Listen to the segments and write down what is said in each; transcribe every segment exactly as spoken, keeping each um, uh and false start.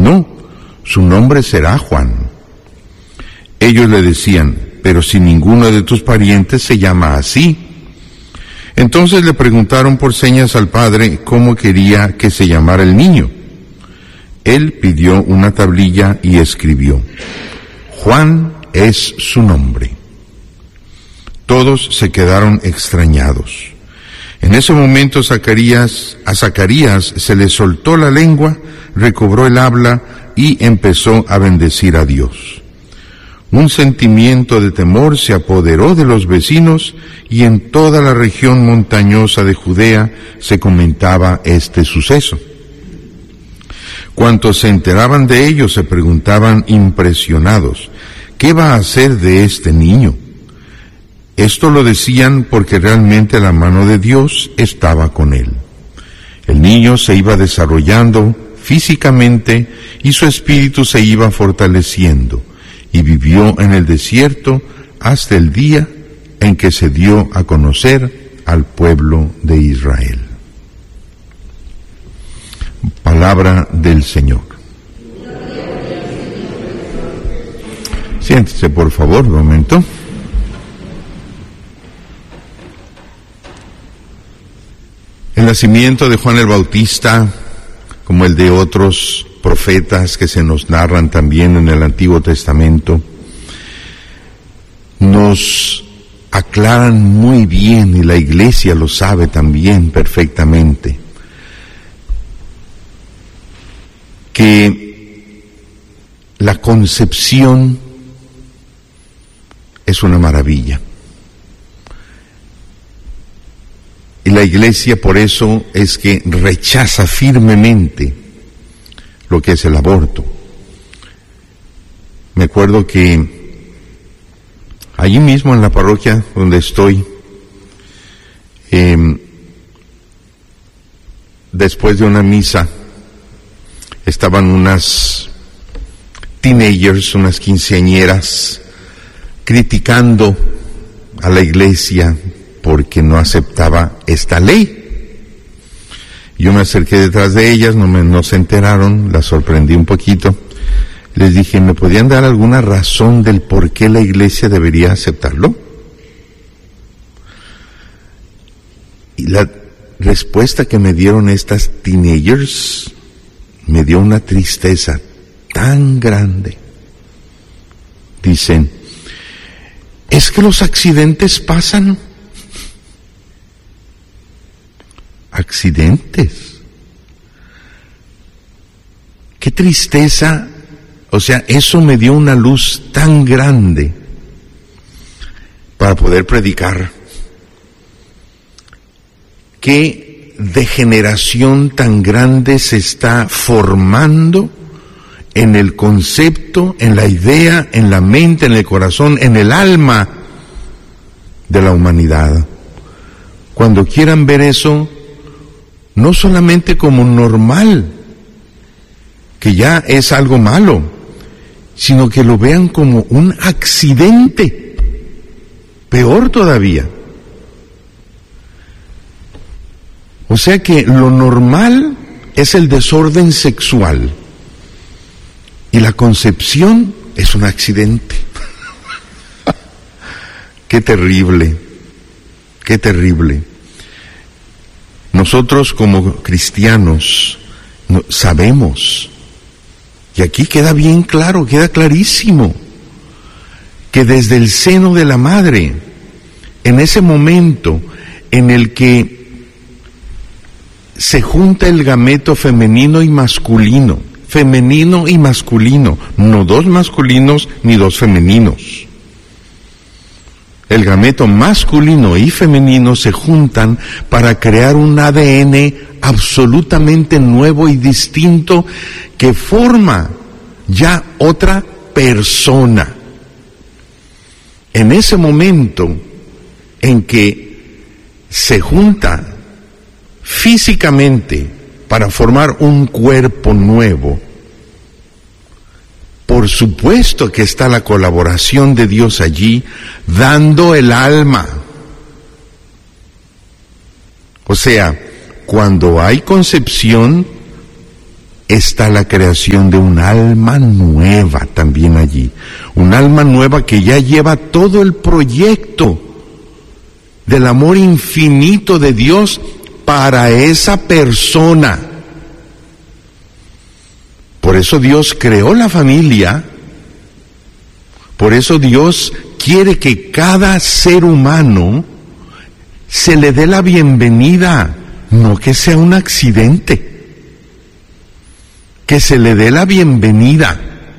no, su nombre será Juan. Ellos le decían: pero si ninguno de tus parientes se llama así. Entonces le preguntaron por señas al padre cómo quería que se llamara el niño. Él pidió una tablilla y escribió: Juan es su nombre. Todos se quedaron extrañados. En ese momento Zacarías, a Zacarías se le soltó la lengua, recobró el habla y empezó a bendecir a Dios. Un sentimiento de temor se apoderó de los vecinos y en toda la región montañosa de Judea se comentaba este suceso. Cuantos se enteraban de ello se preguntaban impresionados: ¿qué va a hacer de este niño? Esto lo decían porque realmente la mano de Dios estaba con él. El niño se iba desarrollando físicamente y su espíritu se iba fortaleciendo, y vivió en el desierto hasta el día en que se dio a conocer al pueblo de Israel. Palabra del Señor. Siéntese, por favor, un momento. El nacimiento de Juan el Bautista, como el de otros profetas que se nos narran también en el Antiguo Testamento, nos aclaran muy bien, y la Iglesia lo sabe también perfectamente, que la concepción es una maravilla. Y la Iglesia por eso es que rechaza firmemente lo que es el aborto. Me acuerdo que allí mismo en la parroquia donde estoy, eh, después de una misa, estaban unas teenagers, unas quinceañeras, criticando a la Iglesia porque no aceptaba esta ley. Yo me acerqué detrás de ellas, no, me, no se enteraron, las sorprendí un poquito. Les dije: ¿me podían dar alguna razón del por qué la Iglesia debería aceptarlo? Y la respuesta que me dieron estas teenagers me dio una tristeza tan grande. Dicen: es que los accidentes pasan. Accidentes. Qué tristeza. O sea, eso me dio una luz tan grande para poder predicar. Qué degeneración tan grande se está formando en el concepto, en la idea, en la mente, en el corazón, en el alma de la humanidad. Cuando quieran ver eso, no solamente como normal, que ya es algo malo, sino que lo vean como un accidente, peor todavía. O sea que lo normal es el desorden sexual y la concepción es un accidente. Qué terrible, qué terrible. Nosotros como cristianos no, sabemos, y aquí queda bien claro, queda clarísimo, que desde el seno de la madre, en ese momento en el que se junta el gameto femenino y masculino, femenino y masculino, no dos masculinos ni dos femeninos. El gameto masculino y femenino se juntan para crear un A D N absolutamente nuevo y distinto que forma ya otra persona. En ese momento en que se junta físicamente para formar un cuerpo nuevo, por supuesto que está la colaboración de Dios allí, dando el alma. O sea, cuando hay concepción, está la creación de un alma nueva también allí. Un alma nueva que ya lleva todo el proyecto del amor infinito de Dios para esa persona. Por eso Dios creó la familia. Por eso Dios quiere que cada ser humano se le dé la bienvenida, no que sea un accidente. Que se le dé la bienvenida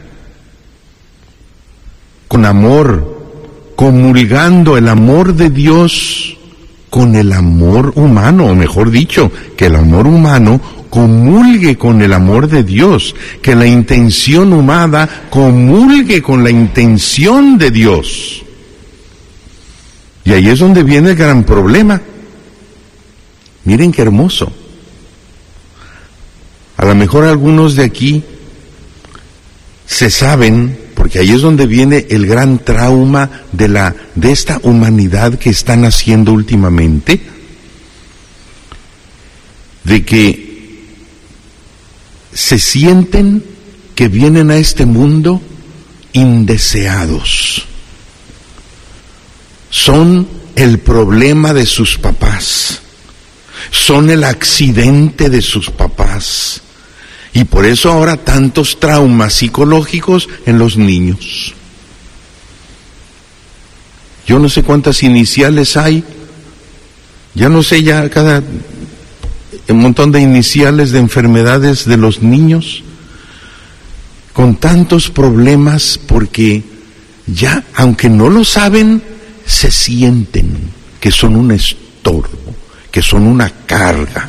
con amor, comulgando el amor de Dios con el amor humano, o mejor dicho, que el amor humano comulgue con el amor de Dios, que la intención humana comulgue con la intención de Dios. Y ahí es donde viene el gran problema. Miren qué hermoso. A lo mejor algunos de aquí se saben, porque ahí es donde viene el gran trauma de la de esta humanidad que está naciendo últimamente, de que se sienten que vienen a este mundo indeseados. Son el problema de sus papás, son el accidente de sus papás. Y por eso ahora tantos traumas psicológicos en los niños. Yo no sé cuántas iniciales hay, ya no sé ya cada un montón de iniciales de enfermedades de los niños, con tantos problemas porque ya, aunque no lo saben, se sienten que son un estorbo, que son una carga.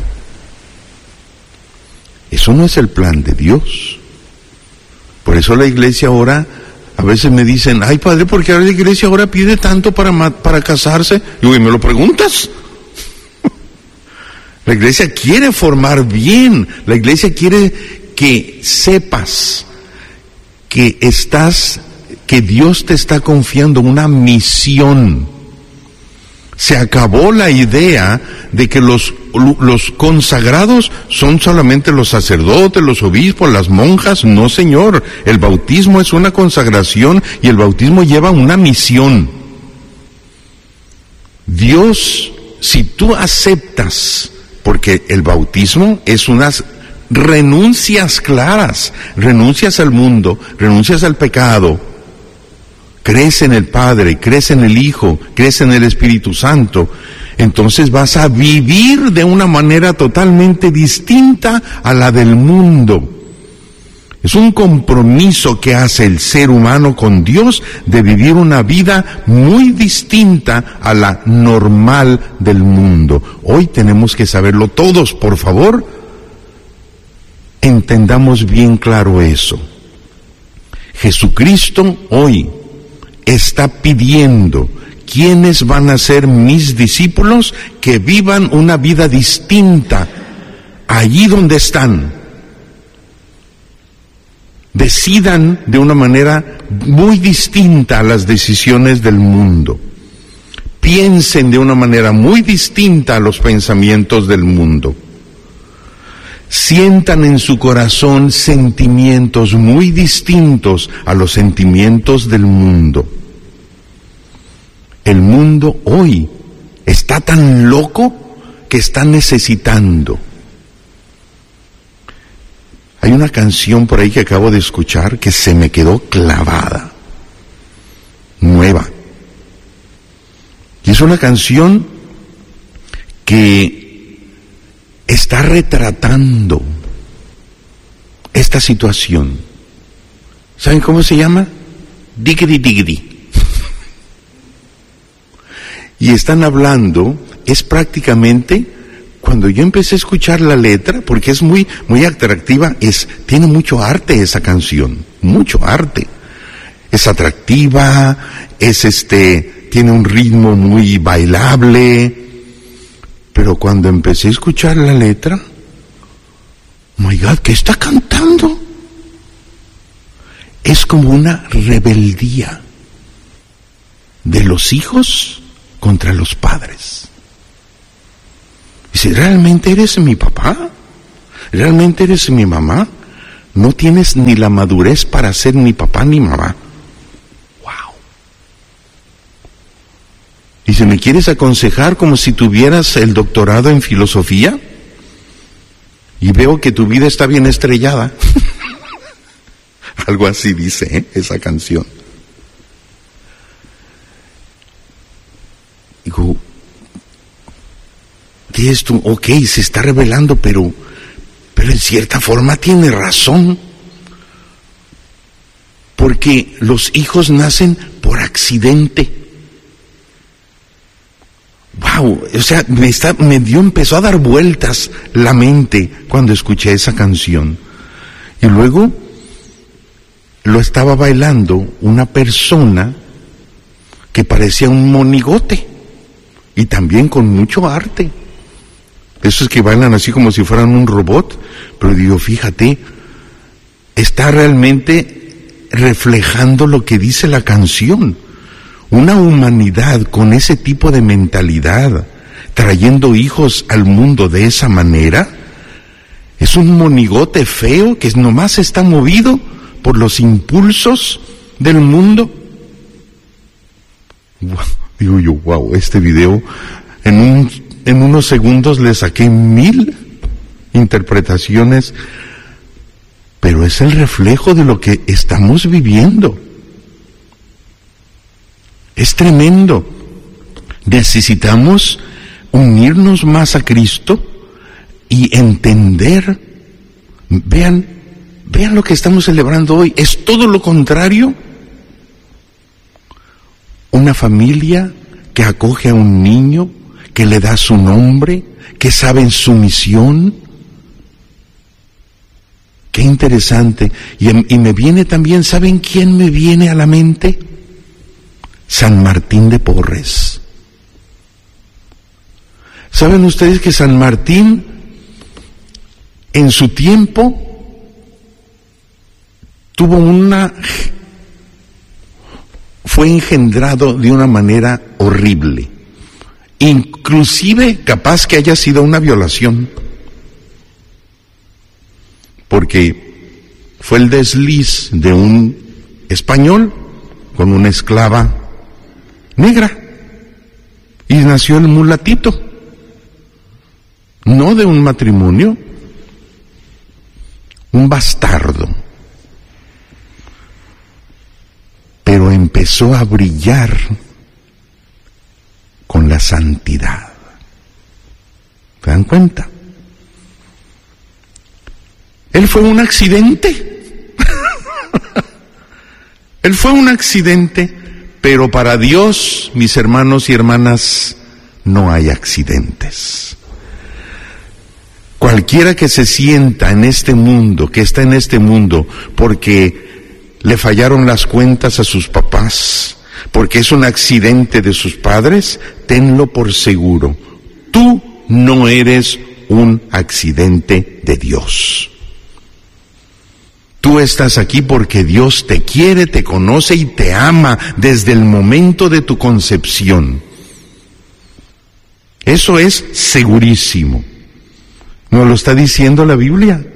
Eso no es el plan de Dios. Por eso la iglesia ahora, a veces me dicen, ay padre, ¿por qué ahora la iglesia ahora pide tanto para, para casarse? Y ¿me lo preguntas? La iglesia quiere formar bien, la iglesia quiere que sepas que estás, que Dios te está confiando una misión. Se acabó la idea de que los, los consagrados son solamente los sacerdotes, los obispos, las monjas. No, señor, el bautismo es una consagración y el bautismo lleva una misión. Dios, si tú aceptas, porque el bautismo es unas renuncias claras, renuncias al mundo, renuncias al pecado, crees en el Padre, crees en el Hijo, crees en el Espíritu Santo, entonces vas a vivir de una manera totalmente distinta a la del mundo. Es un compromiso que hace el ser humano con Dios de vivir una vida muy distinta a la normal del mundo. Hoy tenemos que saberlo todos, por favor, entendamos bien claro eso. Jesucristo hoy está pidiendo, ¿quiénes van a ser mis discípulos? Que vivan una vida distinta allí donde están. Decidan de una manera muy distinta a las decisiones del mundo. Piensen de una manera muy distinta a los pensamientos del mundo. Sientan en su corazón sentimientos muy distintos a los sentimientos del mundo. El mundo hoy está tan loco que está necesitando. Hay una canción por ahí que acabo de escuchar que se me quedó clavada, nueva. Y es una canción que está retratando esta situación. ¿Saben cómo se llama? Diggity Diggity. Y están hablando, es prácticamente, cuando yo empecé a escuchar la letra, porque es muy, muy atractiva, es, tiene mucho arte esa canción, mucho arte. Es atractiva, es este, tiene un ritmo muy bailable, pero cuando empecé a escuchar la letra, oh my God, ¿qué está cantando? Es como una rebeldía de los hijos contra los padres. Dice, ¿realmente eres mi papá? ¿Realmente eres mi mamá? no tienes ni la madurez para ser ni papá ni mamá. Wow. Y si me quieres aconsejar como si tuvieras el doctorado en filosofía, y veo que tu vida está bien estrellada. Algo así dice, ¿eh? Esa canción. Digo, ¿qué es esto? Ok, se está revelando, pero, pero en cierta forma tiene razón. Porque los hijos nacen por accidente. Wow, o sea, me está, me dio, empezó a dar vueltas la mente cuando escuché esa canción. Y luego lo estaba bailando una persona que parecía un monigote y también con mucho arte. Esos que bailan así como si fueran un robot, pero digo, fíjate, está realmente reflejando lo que dice la canción. Una humanidad con ese tipo de mentalidad, trayendo hijos al mundo de esa manera, es un monigote feo que nomás está movido por los impulsos del mundo. Digo yo, wow, este video, en, un, en unos segundos le saqué mil interpretaciones, pero es el reflejo de lo que estamos viviendo. Es tremendo. Necesitamos unirnos más a Cristo y entender. Vean, vean lo que estamos celebrando hoy. Es todo lo contrario. Una familia que acoge a un niño, que le da su nombre, que saben su misión. Qué interesante. Y, y me viene también, ¿saben quién me viene a la mente? San Martín de Porres. ¿Saben ustedes que San Martín en su tiempo tuvo una... fue engendrado de una manera horrible, inclusive capaz que haya sido una violación, porque fue el desliz de un español con una esclava negra, y nació el mulatito, no de un matrimonio, un bastardo, pero empezó a brillar con la santidad. ¿Se dan cuenta? Él fue un accidente. Él fue un accidente. Pero para Dios, mis hermanos y hermanas, no hay accidentes. Cualquiera que se sienta en este mundo, que está en este mundo, porque le fallaron las cuentas a sus papás, porque es un accidente de sus padres, tenlo por seguro. Tú no eres un accidente de Dios. Tú estás aquí porque Dios te quiere, te conoce y te ama desde el momento de tu concepción. Eso es segurísimo. Nos lo está diciendo la Biblia.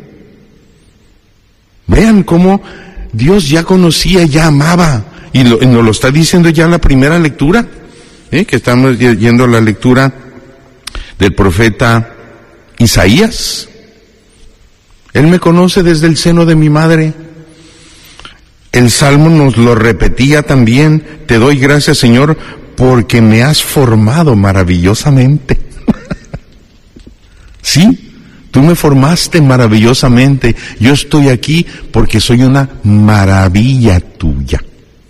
Vean cómo Dios ya conocía, ya amaba. Y, lo, y nos lo está diciendo ya la primera lectura, ¿eh? Que estamos yendo a la lectura del profeta Isaías. Él me conoce desde el seno de mi madre. El Salmo nos lo repetía también. Te doy gracias, Señor, porque me has formado maravillosamente. Sí, tú me formaste maravillosamente. Yo estoy aquí porque soy una maravilla tuya.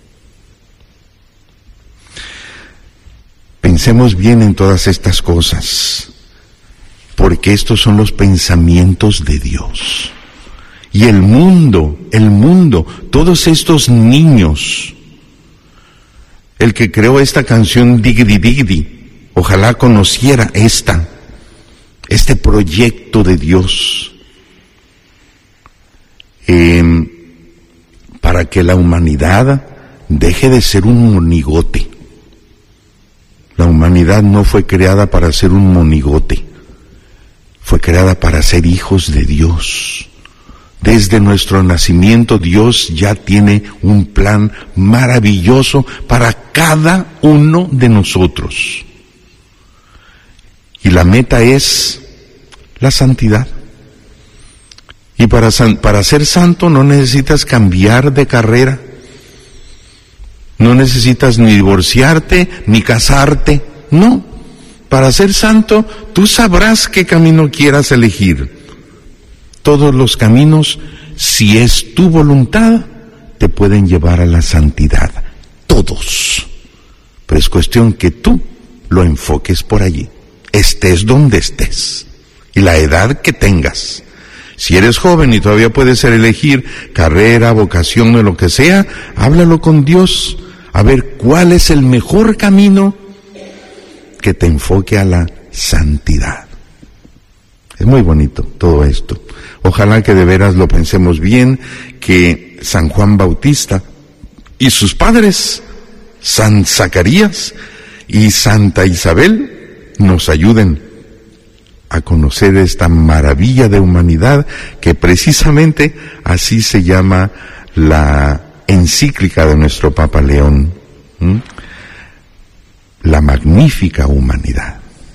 Pensemos bien en todas estas cosas, porque estos son los pensamientos de Dios. Y el mundo, el mundo, todos estos niños, el que creó esta canción Digdi Digdi, ojalá conociera esta, este proyecto de Dios, eh, para que la humanidad deje de ser un monigote. La humanidad no fue creada para ser un monigote. Fue creada para ser hijos de Dios, Desde nuestro nacimiento Dios ya tiene un plan maravilloso para cada uno de nosotros. Y la meta es la santidad. Y para, para ser santo no necesitas cambiar de carrera. No necesitas ni divorciarte, ni casarte. No. Para ser santo, tú sabrás qué camino quieras elegir. Todos los caminos, si es tu voluntad, te pueden llevar a la santidad. Todos. Pero es cuestión que tú lo enfoques por allí. Estés donde estés. Y la edad que tengas. Si eres joven y todavía puedes elegir carrera, vocación o lo que sea, háblalo con Dios. A ver cuál es el mejor camino que te enfoque a la santidad. Es muy bonito todo esto. Ojalá que de veras lo pensemos bien, que San Juan Bautista y sus padres, San Zacarías y Santa Isabel, nos ayuden a conocer esta maravilla de humanidad que precisamente así se llama la encíclica de nuestro Papa León, ¿Mm? La magnífica humanidad.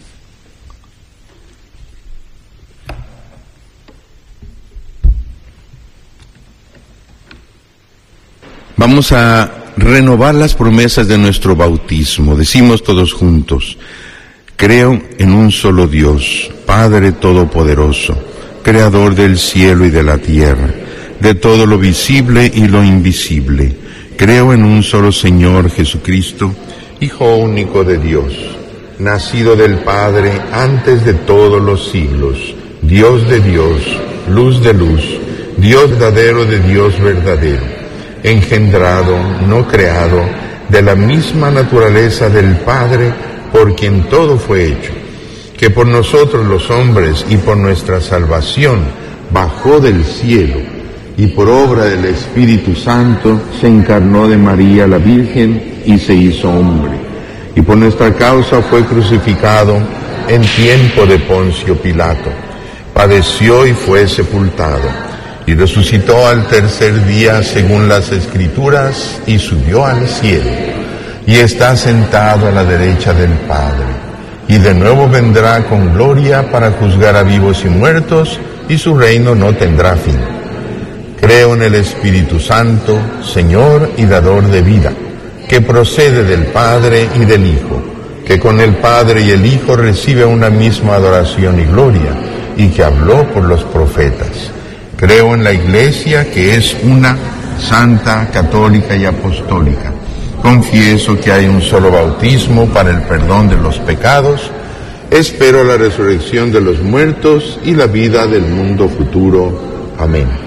Vamos a renovar las promesas de nuestro bautismo. Decimos todos juntos: creo en un solo Dios, Padre Todopoderoso, Creador del cielo y de la tierra, de todo lo visible y lo invisible. Creo en un solo Señor Jesucristo, Hijo único de Dios, nacido del Padre antes de todos los siglos, Dios de Dios, luz de luz, Dios verdadero de Dios verdadero, engendrado, no creado, de la misma naturaleza del Padre, por quien todo fue hecho, que por nosotros los hombres y por nuestra salvación bajó del cielo, y por obra del Espíritu Santo se encarnó de María la Virgen y se hizo hombre, y por nuestra causa fue crucificado en tiempo de Poncio Pilato, padeció y fue sepultado, y resucitó al tercer día según las Escrituras, y subió al cielo, y está sentado a la derecha del Padre, y de nuevo vendrá con gloria para juzgar a vivos y muertos, y su reino no tendrá fin. Creo en el Espíritu Santo, Señor y dador de vida, que procede del Padre y del Hijo, que con el Padre y el Hijo recibe una misma adoración y gloria, y que habló por los profetas. Creo en la Iglesia, que es una, santa, católica y apostólica. Confieso que hay un solo bautismo para el perdón de los pecados. Espero la resurrección de los muertos y la vida del mundo futuro. Amén.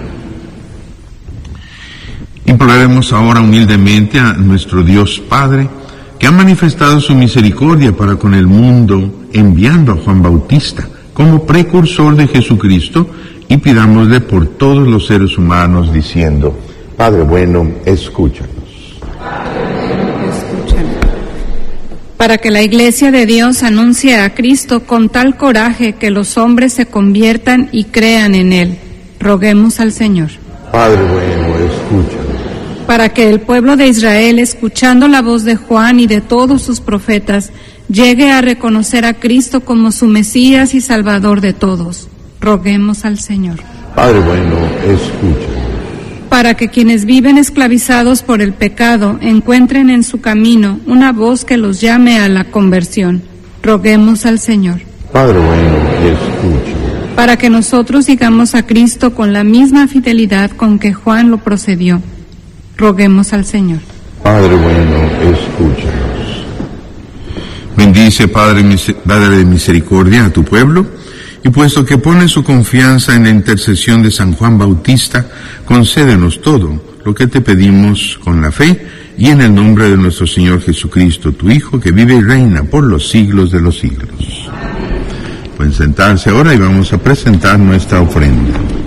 Imploraremos ahora humildemente a nuestro Dios Padre, que ha manifestado su misericordia para con el mundo, enviando a Juan Bautista como precursor de Jesucristo, y pidámosle por todos los seres humanos, diciendo: Padre bueno, escúchanos. Para que la Iglesia de Dios anuncie a Cristo con tal coraje que los hombres se conviertan y crean en Él. Roguemos al Señor. Padre bueno, escúchanos. Para que el pueblo de Israel, escuchando la voz de Juan y de todos sus profetas, llegue a reconocer a Cristo como su Mesías y Salvador de todos. Roguemos al Señor. Padre bueno, escúchanos. Para que quienes viven esclavizados por el pecado encuentren en su camino una voz que los llame a la conversión. Roguemos al Señor. Padre bueno, escúchanos. Para que nosotros sigamos a Cristo con la misma fidelidad con que Juan lo procedió. Roguemos al Señor. Padre bueno, escúchanos. Bendice, Padre, Padre de misericordia, a tu pueblo, y puesto que pone su confianza en la intercesión de San Juan Bautista, concédenos todo lo que te pedimos con la fe, y en el nombre de nuestro Señor Jesucristo, tu Hijo, que vive y reina por los siglos de los siglos. Pueden sentarse ahora y vamos a presentar nuestra ofrenda.